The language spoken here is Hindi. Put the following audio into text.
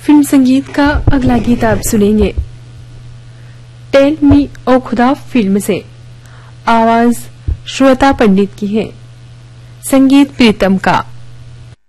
फिल्म संगीत का अगला गीत आप सुनेंगे टेल मी ओ खुदा फिल्म से। आवाज श्वेता पंडित की है, संगीत प्रीतम का।